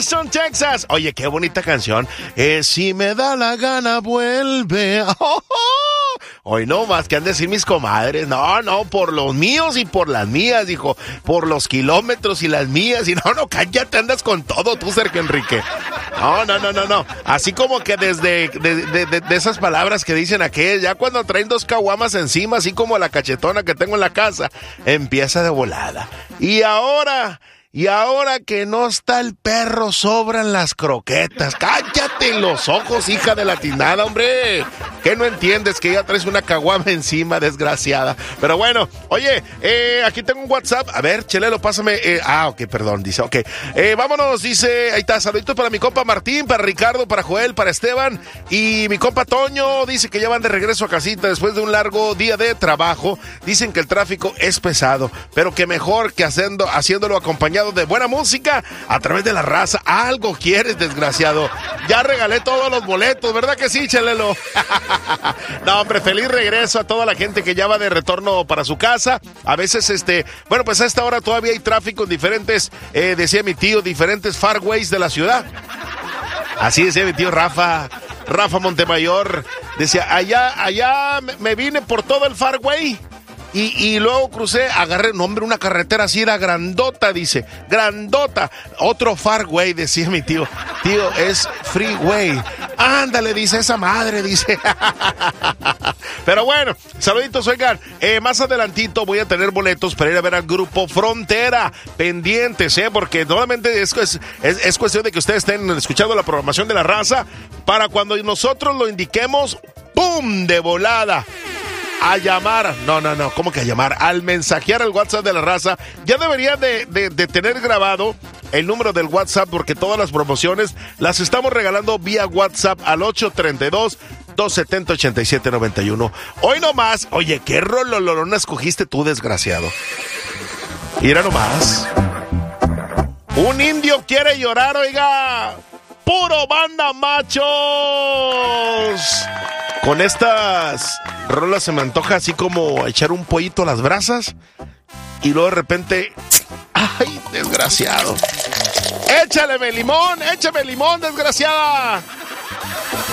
Houston, Texas. Oye, qué bonita canción. Si me da la gana, vuelve. Hoy no más que han de decir mis comadres. No, por los míos y por las mías, dijo. Por los kilómetros y las mías. Y no, cállate, andas con todo tú, Sergio Enrique. No. Así como que desde de esas palabras que dicen aquel, ya cuando traen 2 caguamas encima, así como la cachetona que tengo en la casa, empieza de volada. Y ahora que no está el perro, sobran las croquetas. Cállate los ojos, hija de la tinada, hombre. ¿Qué no entiendes? Que ya traes una caguama encima, desgraciada. Pero bueno, oye, aquí tengo un WhatsApp. A ver, Chelelo, pásame. Ok, perdón, dice, ok. Vámonos, dice, ahí está, saluditos para mi compa Martín, para Ricardo, para Joel, para Esteban. Y mi compa Toño dice que ya van de regreso a casita después de un largo día de trabajo. Dicen que el tráfico es pesado, pero que mejor que haciéndolo acompañado de buena música a través de la raza. Algo quieres, desgraciado. Ya regalé todos los boletos, ¿verdad que sí, Chelelo? No, hombre, feliz regreso a toda la gente que ya va de retorno para su casa. A veces, pues a esta hora todavía hay tráfico en diferentes, decía mi tío, diferentes farways de la ciudad. Así decía mi tío Rafa Montemayor. Decía, allá me vine por todo el farway. Y luego crucé, agarré, una carretera así era grandota, dice, grandota. Otro farway, decía mi tío. Tío, es freeway. Ándale, dice esa madre, dice. Pero bueno, saluditos, oigan. Más adelantito voy a tener boletos para ir a ver al grupo Frontera. Pendientes, porque normalmente es cuestión de que ustedes estén escuchando la programación de la raza. Para cuando nosotros lo indiquemos, ¡pum!, de volada. A llamar, no, ¿cómo que a llamar? Al mensajear al WhatsApp de la raza. Ya debería de tener grabado el número del WhatsApp, porque todas las promociones las estamos regalando vía WhatsApp al 832-270-8791. Hoy nomás, oye, qué rololorona escogiste tú, desgraciado. Mira nomás. Un indio quiere llorar, oiga. ¡Puro banda machos! Con estas rolas se me antoja así como echar un pollito a las brasas y luego de repente, ¡ay, desgraciado! ¡Échame limón, desgraciada!